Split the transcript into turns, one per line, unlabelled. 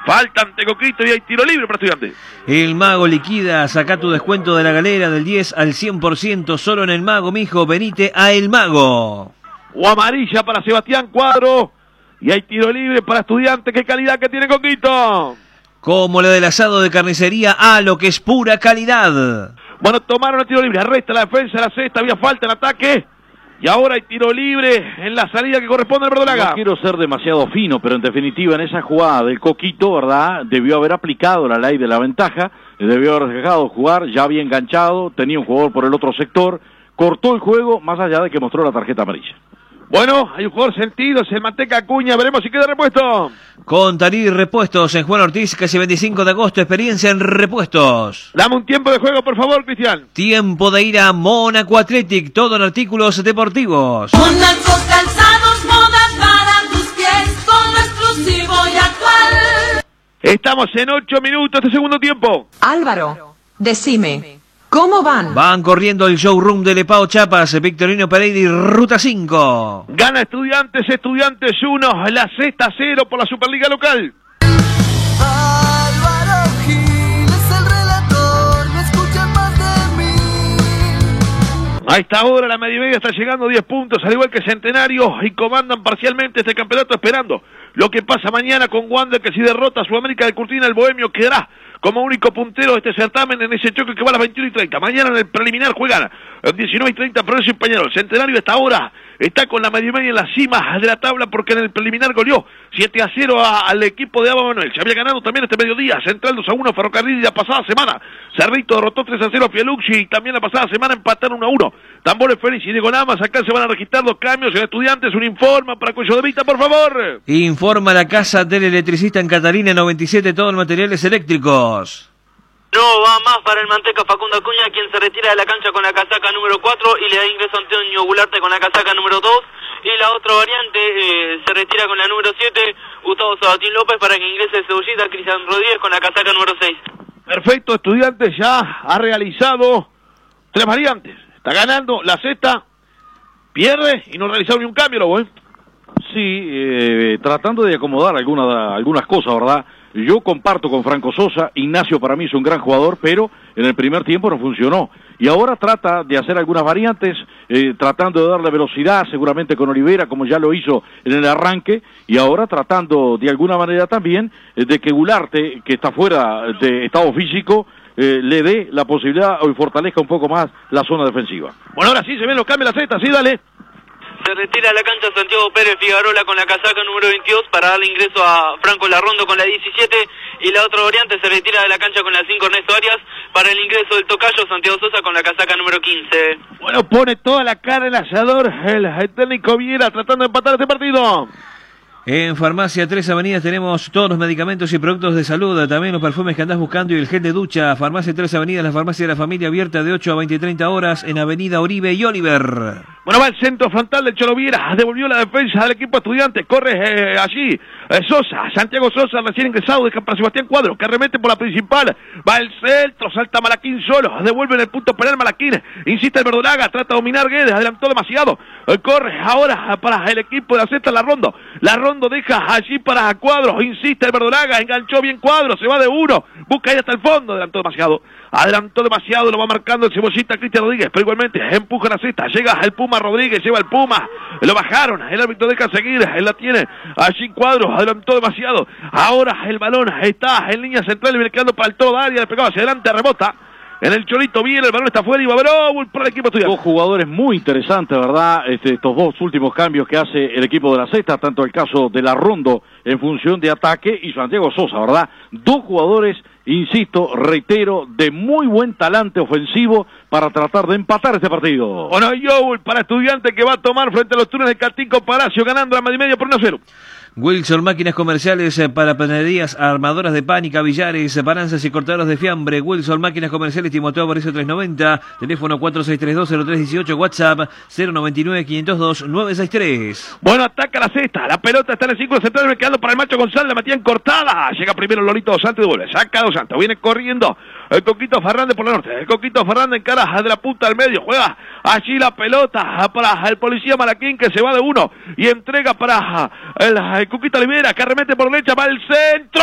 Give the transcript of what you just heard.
Falta ante Coquito y hay tiro libre para Estudiantes.
El Mago liquida, saca tu descuento de la galera del 10 al 100%, solo en el Mago, mijo, venite a El Mago.
O amarilla para Sebastián Cuadro. Y hay tiro libre para Estudiantes. ¡Qué calidad que tiene Coquito!
Como la del asado de carnicería A, lo que es pura calidad.
Bueno, tomaron el tiro libre, arresta la defensa, la cesta, había falta en ataque. Y ahora hay tiro libre en la salida que corresponde al Verdolaga.
No quiero ser demasiado fino, pero en definitiva en esa jugada del Coquito, ¿verdad? Debió haber aplicado la ley de la ventaja, debió haber dejado jugar, ya había enganchado, tenía un jugador por el otro sector, cortó el juego, más allá de que mostró la tarjeta amarilla.
Bueno, hay un jugador sentido, es el Manteca Acuña, veremos si queda repuesto.
Con Tarí Repuestos en Juan Ortiz, casi 25 de agosto, experiencia en repuestos.
Dame un tiempo de juego, por favor, Cristian.
Tiempo de ir a Mónaco Athletic, todo en artículos deportivos.
Mónaco Calzados, modas para tus pies, todo exclusivo y actual.
Estamos en 8 minutos de segundo tiempo.
Álvaro, decime, ¿cómo van?
Van corriendo el showroom de Lepao Chiapas, Victorino Pereira y Ruta 5.
Gana Estudiantes 1, la sexta 0 por la Superliga local.
Álvaro Gil es el relator, no escuchen más de mí.
A esta hora la media y media está llegando 10 puntos, al igual que Centenario, y comandan parcialmente este campeonato esperando lo que pasa mañana con Wander, que si derrota a Sudamérica de Curtina, el Bohemio quedará como único puntero de este certamen en ese choque que va a las 21:30. Mañana en el preliminar juegan a 19:30 Progreso y Peñarol. Centenario hasta ahora está con la media y media en la cima de la tabla porque en el preliminar goleó 7-0 al equipo de Aba Manuel. Se había ganado también este mediodía. Central 2-1 Ferrocarril y la pasada semana Cerrito derrotó 3-0 a Fialuxi y también la pasada semana empataron 1-1. Tambores Félix y Diego Lamas. Acá se van a registrar los cambios en Estudiantes. Un informe para Cuello de Vista, por favor.
Informa la casa del electricista en Catalina 97, todos los materiales eléctricos.
No va más para el Manteca Facundo Acuña, quien se retira de la cancha con la casaca número 4 y le da ingreso a Antonio Gularte con la casaca número 2. Y la otra variante se retira con la número 7, Gustavo Sabatín López, para que ingrese Cebollita Cristian Rodríguez con la casaca número 6.
Perfecto, Estudiantes ya ha realizado 3 variantes. Está ganando la sexta, pierde y no realizaron ni un cambio, ¿lo voy?
Sí, tratando de acomodar algunas cosas, ¿verdad? Yo comparto con Franco Sosa, Ignacio para mí es un gran jugador, pero en el primer tiempo no funcionó. Y ahora trata de hacer algunas variantes, tratando de darle velocidad, seguramente con Olivera, como ya lo hizo en el arranque, y ahora tratando de alguna manera también de que Gularte, que está fuera de estado físico, le dé la posibilidad o fortalezca un poco más la zona defensiva.
Bueno, ahora sí se ven los cambios de la sexta, sí, dale.
Se retira a la cancha Santiago Pérez Figarola con la casaca número 22 para darle ingreso a Franco Larrondo con la 17 y la otra variante se retira de la cancha con la 5 Ernesto Arias para el ingreso del tocayo Santiago Sosa con la casaca número 15.
Bueno, pone toda la cara en el asador el técnico Viera tratando de empatar este partido.
En Farmacia 3 Avenidas tenemos todos los medicamentos y productos de salud, también los perfumes que andás buscando y el gel de ducha. Farmacia 3 Avenidas, la farmacia de la familia, abierta de 8 a 20 y 30 horas en Avenida Oribe y Oliver.
Bueno, va el centro frontal del Cholo Viera, devolvió la defensa del equipo estudiante, corre allí Sosa, Santiago Sosa recién ingresado, deja para Sebastián Cuadro, que arremete por la principal, va el centro, salta Malaquín solo, devuelve en el punto penal Malaquín, insiste el Verdolaga, trata de dominar Guedes, adelantó demasiado, corre ahora para el equipo de la sexta Larrondo deja allí para Cuadro, insiste el Verdolaga, enganchó bien Cuadro, se va de uno, busca ahí hasta el fondo, adelantó demasiado, lo va marcando el Cebollita Cristian Rodríguez, pero igualmente empuja la cesta, llega el Puma Rodríguez, lleva el Puma, lo bajaron, el árbitro deja seguir, él la tiene, allí Cuadro, adelantó demasiado, ahora el balón está en línea central, viene quedando para el todo área, le pegaba hacia adelante, rebota, en el Cholito viene, el balón está fuera y va a haber para el equipo estudiante.
Dos jugadores muy interesantes, ¿verdad? Estos dos últimos cambios que hace el equipo de la sexta, tanto el caso de Larrondo en función de ataque y Santiago Sosa, ¿verdad? Dos jugadores, insisto, reitero, de muy buen talante ofensivo para tratar de empatar este partido.
Bueno, Joel para Estudiante que va a tomar frente a los Túneles de Catinco Palacio, ganando la media y media por 1-0.
Wilson Máquinas Comerciales para panaderías, armadoras de pan y cavillares, balanzas y cortadores de fiambre. Wilson Máquinas Comerciales, Timoteo Aparicio 390, teléfono 4632-0318, WhatsApp 099-502-963.
Bueno, ataca la cesta, la pelota está en el círculo central, quedando para el Macho González, la Matían cortada, llega primero Lolito Dos Santos y devuelve, saca Dos Santos, viene corriendo el Coquito Fernández por la norte, el Coquito Fernández encara de la punta del medio, juega allí la pelota para el policía Malaquín que se va de uno y entrega para el Cuquito Olivera que arremete por derecha, va el centro.